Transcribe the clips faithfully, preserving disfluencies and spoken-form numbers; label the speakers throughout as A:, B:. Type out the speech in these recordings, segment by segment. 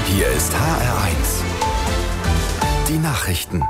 A: Hier ist H R eins. Die Nachrichten.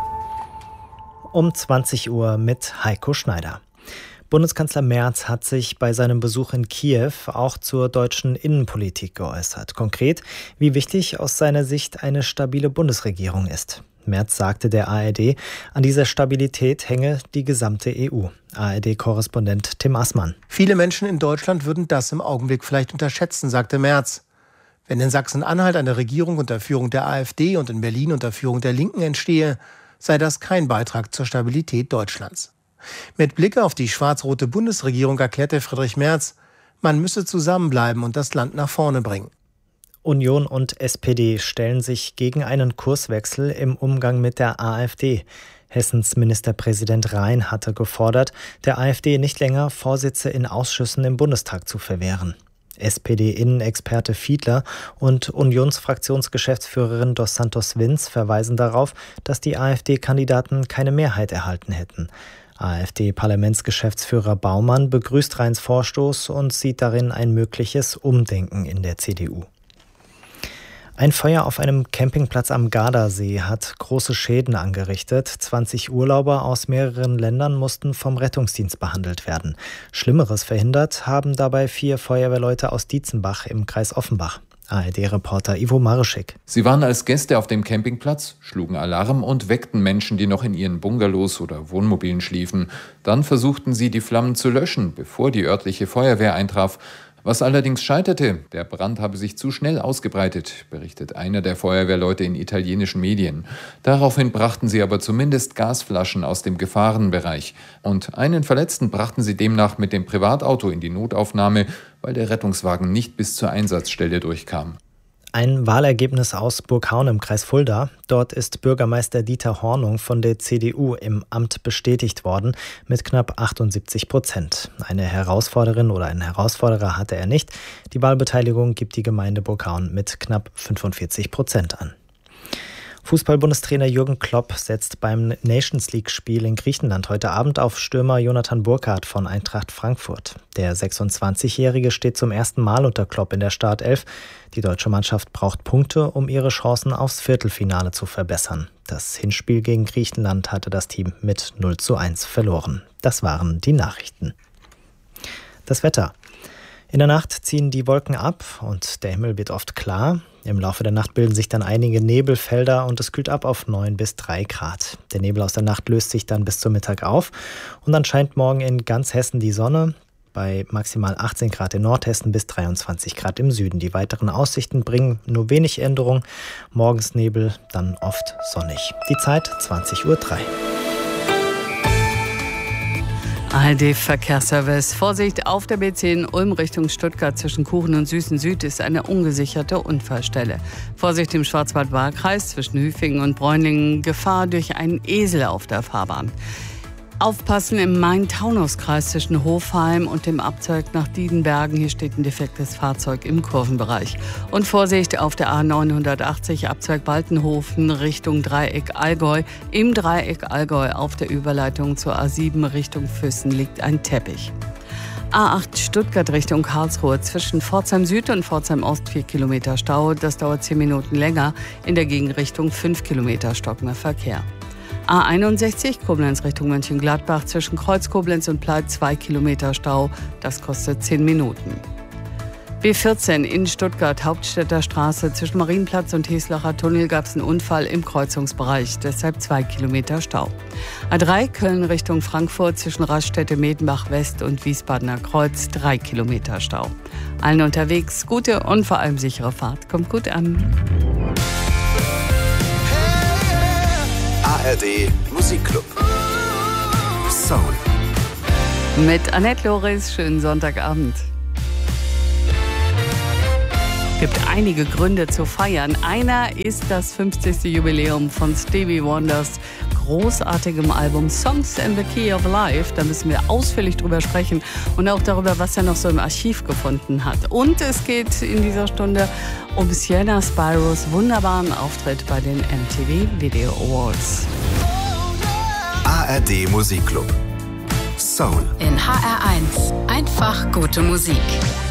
B: Um zwanzig Uhr mit Heiko Schneider. Bundeskanzler Merz hat sich bei seinem Besuch in Kiew auch zur deutschen Innenpolitik geäußert. Konkret, wie wichtig aus seiner Sicht eine stabile Bundesregierung ist. Merz sagte der A R D, an dieser Stabilität hänge die gesamte E U. A R D-Korrespondent Tim Assmann.
C: Viele Menschen in Deutschland würden das im Augenblick vielleicht unterschätzen, sagte Merz. Wenn in Sachsen-Anhalt eine Regierung unter Führung der AfD und in Berlin unter Führung der Linken entstehe, sei das kein Beitrag zur Stabilität Deutschlands. Mit Blick auf die schwarz-rote Bundesregierung erklärte Friedrich Merz, man müsse zusammenbleiben und das Land nach vorne bringen.
B: Union und S P D stellen sich gegen einen Kurswechsel im Umgang mit der AfD. Hessens Ministerpräsident Rhein hatte gefordert, der AfD nicht länger Vorsitze in Ausschüssen im Bundestag zu verwehren. S P D-Innenexperte Fiedler und Unionsfraktionsgeschäftsführerin Dos Santos Vinz verweisen darauf, dass die AfD-Kandidaten keine Mehrheit erhalten hätten. AfD-Parlamentsgeschäftsführer Baumann begrüßt Rheins Vorstoß und sieht darin ein mögliches Umdenken in der C D U. Ein Feuer auf einem Campingplatz am Gardasee hat große Schäden angerichtet. zwanzig Urlauber aus mehreren Ländern mussten vom Rettungsdienst behandelt werden. Schlimmeres verhindert haben dabei vier Feuerwehrleute aus Dietzenbach im Kreis Offenbach. A R D-Reporter Ivo Marischek.
D: Sie waren als Gäste auf dem Campingplatz, schlugen Alarm und weckten Menschen, die noch in ihren Bungalows oder Wohnmobilen schliefen. Dann versuchten sie, die Flammen zu löschen, bevor die örtliche Feuerwehr eintraf. Was allerdings scheiterte, der Brand habe sich zu schnell ausgebreitet, berichtet einer der Feuerwehrleute in italienischen Medien. Daraufhin brachten sie aber zumindest Gasflaschen aus dem Gefahrenbereich. Und einen Verletzten brachten sie demnach mit dem Privatauto in die Notaufnahme, weil der Rettungswagen nicht bis zur Einsatzstelle durchkam.
B: Ein Wahlergebnis aus Burghaun im Kreis Fulda. Dort ist Bürgermeister Dieter Hornung von der C D U im Amt bestätigt worden mit knapp achtundsiebzig Prozent. Eine Herausforderin oder einen Herausforderer hatte er nicht. Die Wahlbeteiligung gibt die Gemeinde Burghaun mit knapp fünfundvierzig Prozent an. Fußball-Bundestrainer Jürgen Klopp setzt beim Nations-League-Spiel in Griechenland heute Abend auf Stürmer Jonathan Burkardt von Eintracht Frankfurt. Der sechsundzwanzigjährige steht zum ersten Mal unter Klopp in der Startelf. Die deutsche Mannschaft braucht Punkte, um ihre Chancen aufs Viertelfinale zu verbessern. Das Hinspiel gegen Griechenland hatte das Team mit null zu eins verloren. Das waren die Nachrichten. Das Wetter. In der Nacht ziehen die Wolken ab und der Himmel wird oft klar. Im Laufe der Nacht bilden sich dann einige Nebelfelder und es kühlt ab auf neun bis drei Grad. Der Nebel aus der Nacht löst sich dann bis zum Mittag auf und dann scheint morgen in ganz Hessen die Sonne. Bei maximal achtzehn Grad in Nordhessen bis dreiundzwanzig Grad im Süden. Die weiteren Aussichten bringen nur wenig Änderung. Morgens Nebel, dann oft sonnig. Die Zeit zwanzig Uhr drei.
E: A R D-Verkehrsservice. Vorsicht auf der B zehn Ulm Richtung Stuttgart zwischen Kuchen und Süßen Süd ist eine ungesicherte Unfallstelle. Vorsicht im Schwarzwald-Baar-Kreis zwischen Hüfingen und Bräunlingen. Gefahr durch einen Esel auf der Fahrbahn. Aufpassen im Main-Taunus-Kreis zwischen Hofheim und dem Abzweig nach Diedenbergen. Hier steht ein defektes Fahrzeug im Kurvenbereich. Und Vorsicht auf der A neunhundertachtzig Abzweig Baltenhofen Richtung Dreieck Allgäu. Im Dreieck Allgäu auf der Überleitung zur A sieben Richtung Füssen liegt ein Teppich. A acht Stuttgart Richtung Karlsruhe zwischen Pforzheim Süd und Pforzheim Ost vier Kilometer Stau. Das dauert zehn Minuten länger. In der Gegenrichtung fünf Kilometer stockender Verkehr. A einundsechzig Koblenz Richtung Mönchengladbach zwischen Kreuz Koblenz und Pleit zwei Kilometer Stau. Das kostet zehn Minuten. B vierzehn in Stuttgart Hauptstädter Straße zwischen Marienplatz und Heslacher Tunnel gab es einen Unfall im Kreuzungsbereich. Deshalb zwei Kilometer Stau. A drei Köln Richtung Frankfurt zwischen Raststätte Medenbach West und Wiesbadener Kreuz drei Kilometer Stau. Allen unterwegs gute und vor allem sichere Fahrt. Kommt gut an.
A: A R D Musikclub. Soul.
E: Mit Annette Loris, schönen Sonntagabend. Es gibt einige Gründe zu feiern. Einer ist das fünfzigste Jubiläum von Stevie Wonders großartigem Album Songs in the Key of Life. Da müssen wir ausführlich drüber sprechen und auch darüber, was er noch so im Archiv gefunden hat. Und es geht in dieser Stunde um Sienna Spiros wunderbaren Auftritt bei den M T V Video Awards.
A: A R D Musikclub. Soul.
F: In H R eins. Einfach gute Musik.